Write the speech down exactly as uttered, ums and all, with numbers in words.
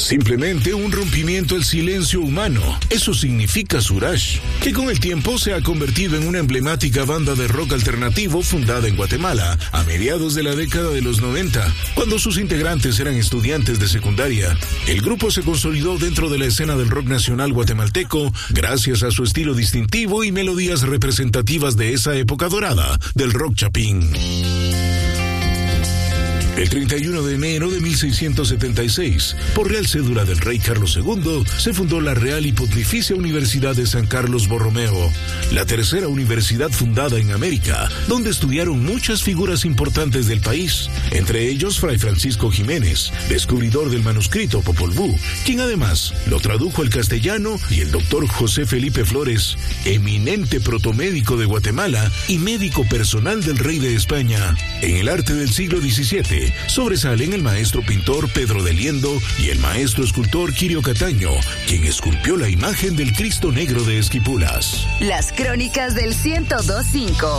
Simplemente un rompimiento al silencio humano. Eso significa Suraj, que con el tiempo se ha convertido en una emblemática banda de rock alternativo fundada en Guatemala a mediados de la década de los noventa, cuando sus integrantes eran estudiantes de secundaria. El grupo se consolidó dentro de la escena del rock nacional guatemalteco gracias a su estilo distintivo y melodías representativas de esa época dorada del rock chapín. El treinta y uno de enero de mil seiscientos setenta y seis, por Real Cédula del Rey Carlos segundo, se fundó la Real y Pontificia Universidad de San Carlos Borromeo, la tercera universidad fundada en América, donde estudiaron muchas figuras importantes del país, entre ellos Fray Francisco Jiménez, descubridor del manuscrito Popol Vuh, quien además lo tradujo al castellano, y el doctor José Felipe Flores, eminente protomédico de Guatemala y médico personal del rey de España. En el arte del siglo diecisiete, sobresalen el maestro pintor Pedro de Liendo y el maestro escultor Quirio Cataño, quien esculpió la imagen del Cristo Negro de Esquipulas. Las crónicas del ciento dos punto cinco.